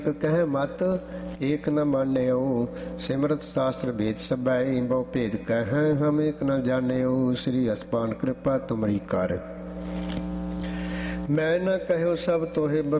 ਕਹਿ ਮਤ ਏਕ ਨ ਮਾਨਿਓ। ਸਿਮਰਤ ਸ਼ਾਸਤਰ ਭੇਦ ਸਭੈ ਬਹੁ ਭੇਦ ਕਹਿ ਹਮ ਏਕ ਨ ਜਾਣਿਓ। ਸ੍ਰੀ ਅਸਪਾਨ ਕਿਰਪਾ ਤੁਮਰੀ ਕਰ। ਮੈਂ ਨ ਕਹਿਓ ਸਭ ਤੋਹਿ